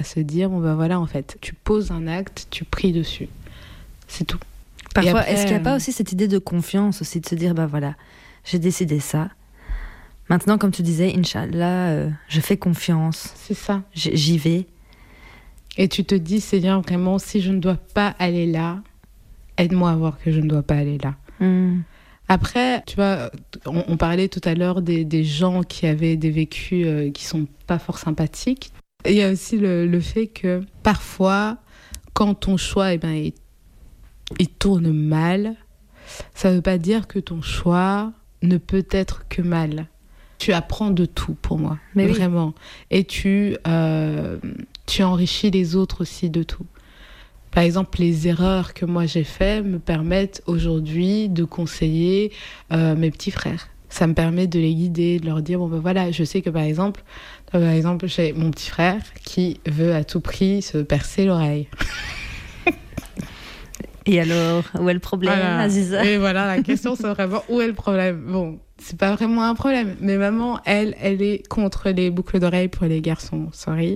Se dire, bon ben voilà, en fait, tu poses un acte, tu pries dessus. C'est tout. Parfois, après, est-ce qu'il n'y a pas aussi cette idée de confiance aussi, de se dire, bah voilà, j'ai décidé ça. Maintenant, comme tu disais, Inch'Allah, je fais confiance. C'est ça. J'y vais. Et tu te dis, Seigneur, vraiment, si je ne dois pas aller là, aide-moi à voir que je ne dois pas aller là. Après, tu vois, on parlait tout à l'heure des gens qui avaient des vécus qui sont pas fort sympathiques. Et il y a aussi le fait que parfois, quand ton choix, il tourne mal, ça veut pas dire que ton choix ne peut être que mal. Tu apprends de tout pour moi, mais vraiment. Oui. Et tu enrichis les autres aussi de tout. Par exemple, les erreurs que moi j'ai faites me permettent aujourd'hui de conseiller mes petits frères. Ça me permet de les guider, de leur dire, bon ben voilà, je sais que par exemple, j'ai mon petit frère qui veut à tout prix se percer l'oreille. Et alors, où est le problème, Aziza ? Et voilà, la question c'est vraiment, où est le problème ? Bon, c'est pas vraiment un problème, mais maman, elle est contre les boucles d'oreilles pour les garçons, sorry.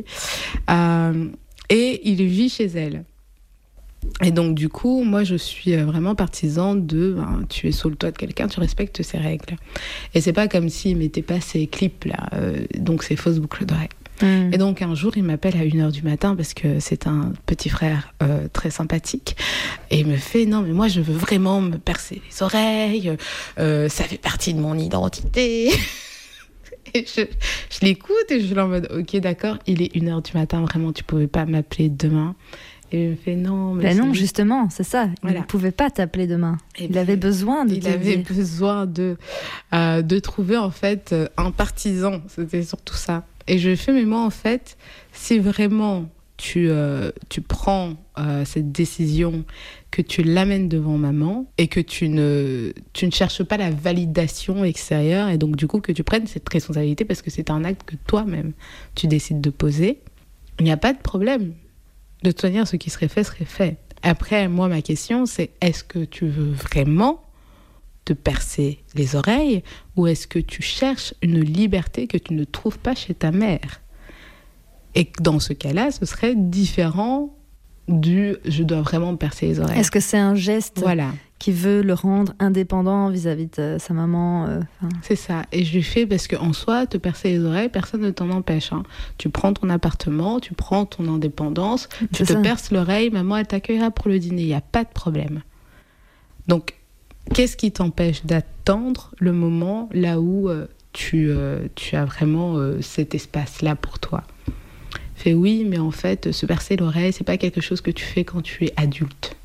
Et il vit chez elle. Et donc, du coup, moi, je suis vraiment partisan de tu es sous le toit de quelqu'un, tu respectes ses règles. Et c'est pas comme s'il mettait pas ses clips, là, donc ses fausses boucles d'oreilles. Et donc, un jour, il m'appelle à 1h du matin parce que c'est un petit frère très sympathique. Et il me fait, non, mais moi, je veux vraiment me percer les oreilles. Ça fait partie de mon identité. Et je l'écoute et je suis en mode, ok, d'accord, il est 1h du matin, vraiment, tu pouvais pas m'appeler demain. Et il me fait non. Mais non, justement, c'est ça. Il ne pouvait pas t'appeler demain. Il avait besoin de te dire. Il avait besoin de trouver en fait un partisan. C'était surtout ça. Et je fais, mais moi en fait, si vraiment tu prends cette décision, que tu l'amènes devant maman et que tu ne cherches pas la validation extérieure et donc du coup que tu prennes cette responsabilité parce que c'est un acte que toi-même tu décides de poser, il n'y a pas de problème. De toute manière, ce qui serait fait, serait fait. Après, moi, ma question, c'est est-ce que tu veux vraiment te percer les oreilles ou est-ce que tu cherches une liberté que tu ne trouves pas chez ta mère ? Et dans ce cas-là, ce serait différent du « je dois vraiment me percer les oreilles ». Est-ce que c'est un geste qui veut le rendre indépendant vis-à-vis de sa maman C'est ça. Et je lui fais parce qu'en soi, te percer les oreilles, personne ne t'en empêche. Hein. Tu prends ton appartement, tu prends ton indépendance, tu te perces l'oreille, maman, elle t'accueillera pour le dîner. Il n'y a pas de problème. Donc, qu'est-ce qui t'empêche d'attendre le moment là où tu as vraiment cet espace-là pour toi ? Fait oui, mais en fait, se percer l'oreille, c'est pas quelque chose que tu fais quand tu es adulte.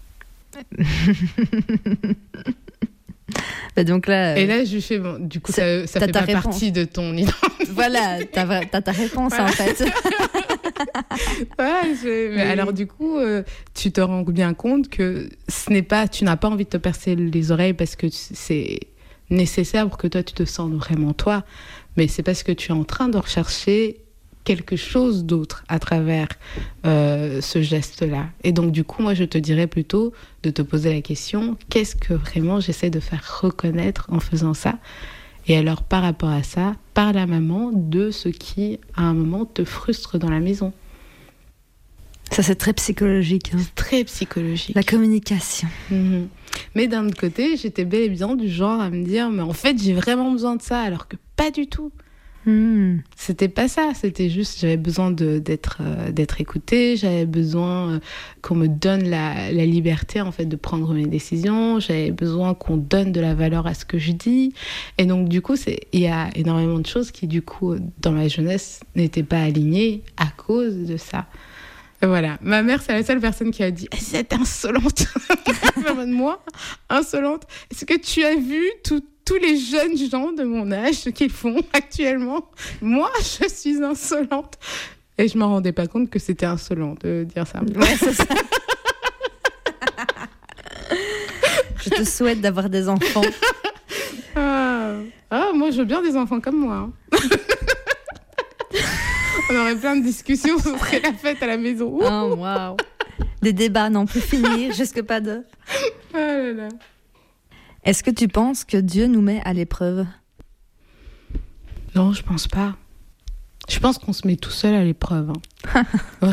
Bah donc là, et là, je lui fais, bon, du coup, ça fait pas partie de ton identité. Voilà, t'as ta réponse en fait. Mais alors du coup, tu te rends bien compte que tu n'as pas envie de te percer les oreilles parce que c'est nécessaire pour que toi, tu te sentes vraiment toi. Mais c'est parce que tu es en train de rechercher quelque chose d'autre à travers ce geste-là. Et donc, du coup, moi, je te dirais plutôt de te poser la question, qu'est-ce que vraiment j'essaie de faire reconnaître en faisant ça ? Et alors, par rapport à ça, parle à maman de ce qui, à un moment, te frustre dans la maison. Ça, c'est très psychologique. Hein. C'est très psychologique. La communication. Mmh. Mais d'un autre côté, j'étais bel et bien du genre à me dire, mais en fait, j'ai vraiment besoin de ça, alors que pas du tout. C'était pas ça, c'était juste j'avais besoin d'être écoutée, j'avais besoin qu'on me donne la liberté en fait de prendre mes décisions, j'avais besoin qu'on donne de la valeur à ce que je dis et donc du coup il y a énormément de choses qui du coup dans ma jeunesse n'étaient pas alignées à cause de ça. Et voilà, ma mère c'est la seule personne qui a dit c'est insolente. Moi, insolente. Est-ce que tu as vu tous les jeunes gens de mon âge, ce qu'ils font actuellement? Moi, je suis insolente. Et je ne me rendais pas compte que c'était insolent de dire ça. Ouais, c'est ça. Je te souhaite d'avoir des enfants. Moi, je veux bien des enfants comme moi. On aurait plein de discussions, ce serait la fête à la maison. Oh, waouh. Des débats n'en plus finir, jusque pas d'heure. Oh là là. Est-ce que tu penses que Dieu nous met à l'épreuve ? Non, je pense pas. Je pense qu'on se met tout seul à l'épreuve. Hein.